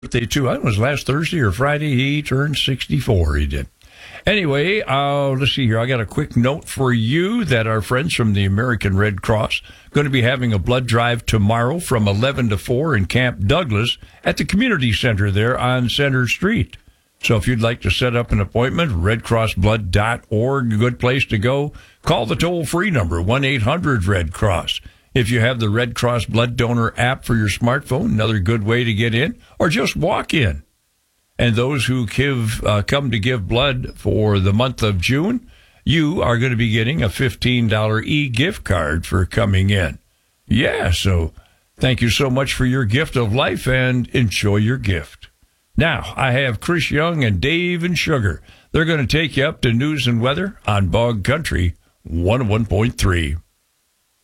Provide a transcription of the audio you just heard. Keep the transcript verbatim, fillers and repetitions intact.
birthday, too. I think it was last Thursday or Friday. He turned sixty-four, he did. Anyway, uh, let's see here. I got a quick note for you that our friends from the American Red Cross going to be having a blood drive tomorrow from eleven to four in Camp Douglas at the community center there on Center Street. So if you'd like to set up an appointment, red cross blood dot org, a good place to go. Call the toll-free number, one eight hundred red cross. If you have the Red Cross Blood Donor app for your smartphone, another good way to get in, or just walk in. And those who give, uh, come to give blood for the month of June, you are going to be getting a fifteen dollars e-gift card for coming in. Yeah, so thank you so much for your gift of life, and enjoy your gift. Now, I have Chris Young and Dave and Sugar. They're going to take you up to news and weather on Bog Country one oh one point three.